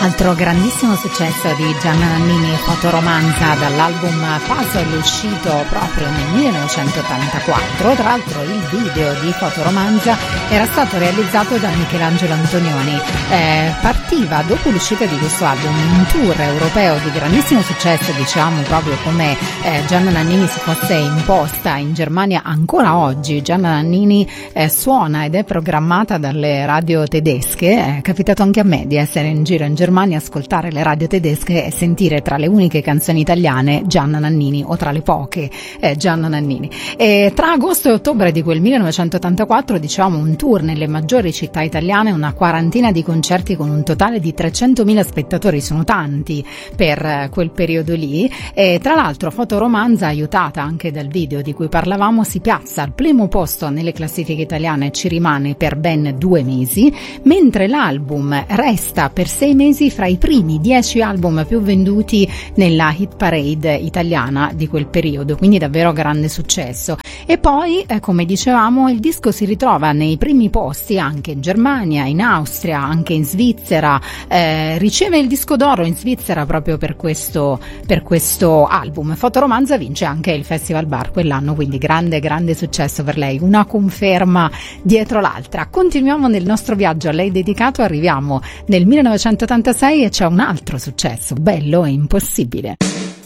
Altro grandissimo successo di Gianna Nannini, Fotoromanza, dall'album Puzzle uscito proprio nel 1984. Tra l'altro il video di Fotoromanza era stato realizzato da Michelangelo Antonioni. Partiva dopo l'uscita di questo album un tour europeo di grandissimo successo, diciamo proprio come Gianna Nannini si fosse imposta in Germania. Ancora oggi Gianna Nannini suona ed è programmata dalle radio tedesche. È capitato anche a me di essere in giro in Germania, ascoltare le radio tedesche e sentire tra le uniche canzoni italiane Gianna Nannini, o tra le poche Gianna Nannini. E tra agosto e ottobre di quel 1984, diciamo, un tour nelle maggiori città italiane, una quarantina di concerti con un totale di 300.000 spettatori, sono tanti per quel periodo lì. E tra l'altro Fotoromanza, aiutata anche dal video di cui parlavamo, si piazza al primo posto nelle classifiche italiane, ci rimane per ben 2 mesi, mentre l'album resta per 6 mesi fra i primi 10 album più venduti nella hit parade italiana di quel periodo, quindi davvero grande successo. E poi, come dicevamo, il disco si ritrova nei primi posti anche in Germania, in Austria, anche in Svizzera, riceve il disco d'oro in Svizzera proprio per questo album. Fotoromanza vince anche il Festival Bar quell'anno, quindi grande successo per lei, una conferma dietro l'altra. Continuiamo nel nostro viaggio a lei dedicato, arriviamo nel 1986 e c'è un altro successo bello e impossibile.